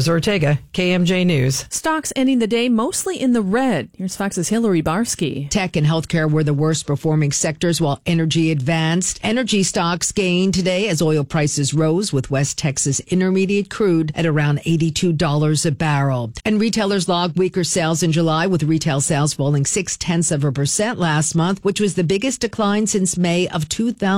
Liz Ortega, KMJ News. Stocks ending the day mostly in the red. Here's Fox's Hillary Barsky. Tech and healthcare were the worst performing sectors while energy advanced. Energy stocks gained today as oil prices rose with West Texas Intermediate crude at around $82 a barrel. And retailers logged weaker sales in July with retail sales falling 0.6% last month, which was the biggest decline since May of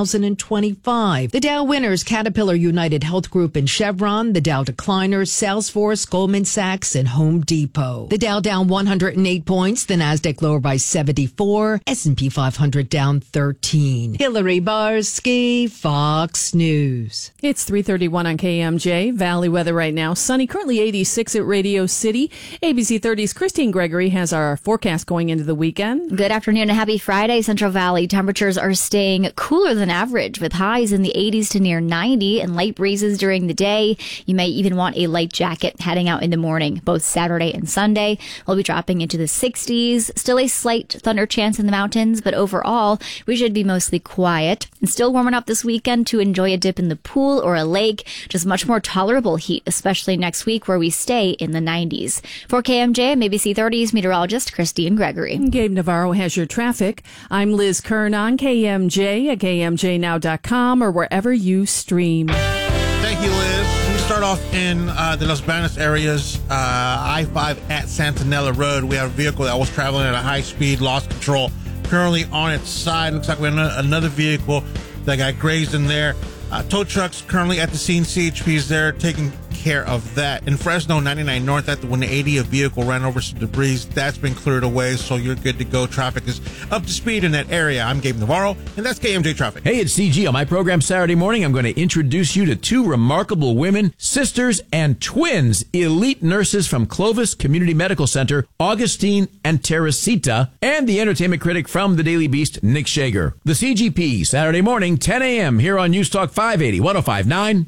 2025. The Dow winners, Caterpillar, United Health Group, and Chevron. The Dow decliners, Salesforce, Goldman Sachs, and Home Depot. The Dow down 108 points. The Nasdaq lower by 74. S&P 500 down 13. Hillary Barsky, Fox News. It's 3:31 on KMJ. Valley weather right now. Sunny, currently 86 at Radio City. ABC 30's Christine Gregory has our forecast going into the weekend. Good afternoon and happy Friday, Central Valley. Temperatures are staying cooler than average with highs in the 80s to near 90 and light breezes during the day. You may even want a light jacket heading out in the morning. Both Saturday and Sunday will be dropping into the 60s. Still a slight thunder chance in the mountains, but overall, we should be mostly quiet. And still warming up this weekend to enjoy a dip in the pool or a lake. Just much more tolerable heat, especially next week where we stay in the 90s. For KMJ, I'm ABC 30's meteorologist Christine Gregory. Gabe Navarro has your traffic. I'm Liz Kern on KMJ at KMJNow.com or wherever you stream. Thank you, Liz. We start off in the Los Banos areas, I-5 at Santanella Road. We have a vehicle that was traveling at a high speed, lost control, currently on its side. Looks like we have another vehicle that got grazed in there. Tow trucks currently at the scene. CHP is there taking care of that. In Fresno 99 North at the 180, a vehicle ran over some debris. That's been cleared away, so you're good to go. Traffic is up to speed in that area. I'm Gabe Navarro, and that's KMJ Traffic. Hey, it's CG. On my program Saturday morning, I'm going to introduce you to two remarkable women, sisters and twins, elite nurses from Clovis Community Medical Center, Augustine and Teresita, and the entertainment critic from the Daily Beast, Nick Shager. The CGP, Saturday morning, 10 a.m. here on News Talk 580, 105.9.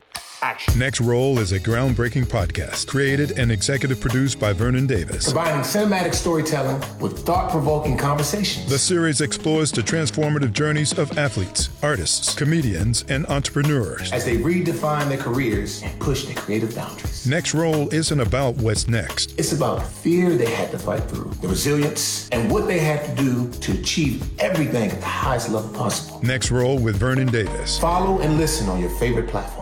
Next Roll is a groundbreaking podcast created and executive produced by Vernon Davis. Combining cinematic storytelling with thought-provoking conversations. The series explores the transformative journeys of athletes, artists, comedians, and entrepreneurs as they redefine their careers and push their creative boundaries. Next Roll isn't about what's next. It's about the fear they had to fight through, the resilience, and what they had to do to achieve everything at the highest level possible. Next Roll with Vernon Davis. Follow and listen on your favorite platform.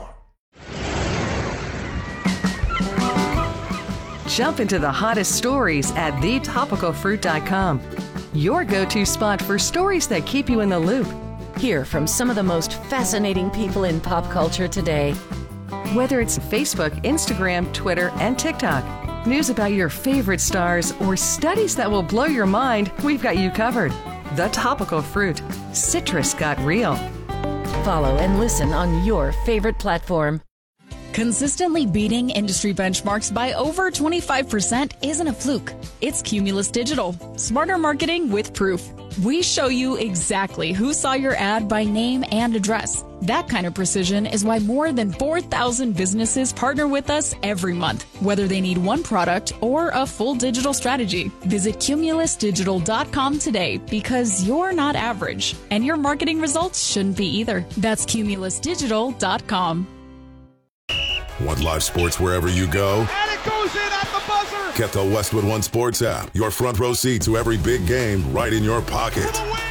Jump into the hottest stories at thetopicalfruit.com. Your go-to spot for stories that keep you in the loop. Hear from some of the most fascinating people in pop culture today. Whether it's Facebook, Instagram, Twitter, and TikTok, news about your favorite stars, or studies that will blow your mind, we've got you covered. The Topical Fruit. Citrus got real. Follow and listen on your favorite platform. Consistently beating industry benchmarks by over 25% isn't a fluke. It's Cumulus Digital. Smarter marketing with proof. We show you exactly who saw your ad by name and address. That kind of precision is why more than 4,000 businesses partner with us every month, whether they need one product or a full digital strategy. Visit cumulusdigital.com today because you're not average, and your marketing results shouldn't be either. That's cumulusdigital.com. Want live sports wherever you go? And it goes in at the buzzer! Get the Westwood One Sports app. Your front row seat to every big game right in your pocket.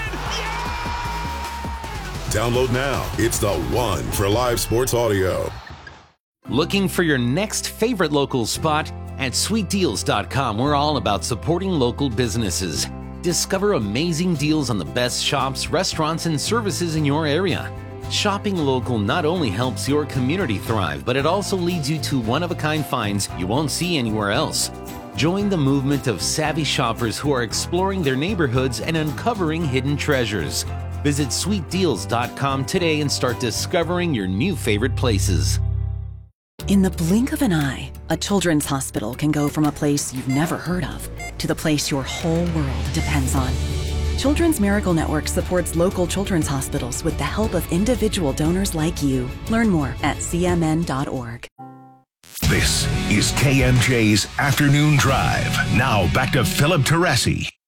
Download now. It's the one for live sports audio. Looking for your next favorite local spot? At sweetdeals.com, we're all about supporting local businesses. Discover amazing deals on the best shops, restaurants, and services in your area. Shopping local not only helps your community thrive, but it also leads you to one-of-a-kind finds you won't see anywhere else. Join the movement of savvy shoppers who are exploring their neighborhoods and uncovering hidden treasures. Visit sweetdeals.com today and start discovering your new favorite places. In the blink of an eye, a children's hospital can go from a place you've never heard of to the place your whole world depends on. Children's Miracle Network supports local children's hospitals with the help of individual donors like you. Learn more at cmn.org. This is KMJ's Afternoon Drive. Now back to Philip Teresi.